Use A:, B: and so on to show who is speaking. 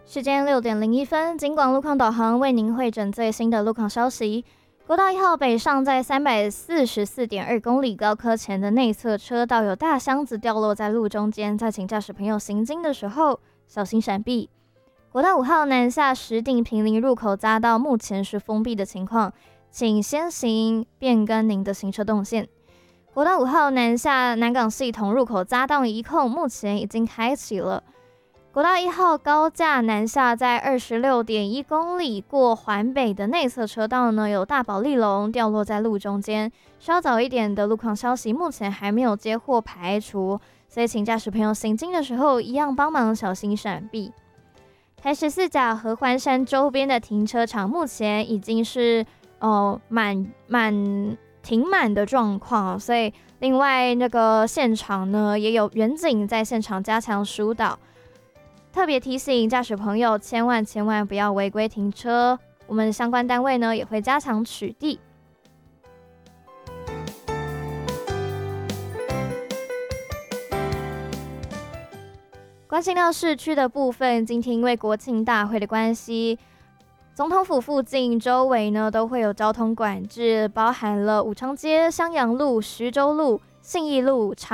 A: 时间6:01，警广路况导航为您汇整最新的路况消息。国道1号北上在344.2公里高科前的内侧车道有大箱子掉落在路中间，在请驾驶朋友行经的时候小心闪避。国道5号南下石碇坪林入口匝道目前是封闭的情况，请先行变更您的行车动线。国道5号南下南港系统入口匝道一控目前已经开启了。国道1号高架南下在26.1公里过环北的内侧车道呢，有大保利龙掉落在路中间，稍早一点的路况消息目前还没有接获排除，所以请驾驶朋友行经的时候一样帮忙小心闪避。台14甲合欢山周边的停车场目前已经是停满的状况，所以另外那个现场呢也有员警在现场加强疏导。特别提醒驾驶朋友千万不要违规停车，我们相关单位呢也会加强取缔。关心到市区的部分，今天因为国庆大会的关系，总统府附近周围呢都会有交通管制，包含了武昌街、襄阳路、徐州路、信义路、长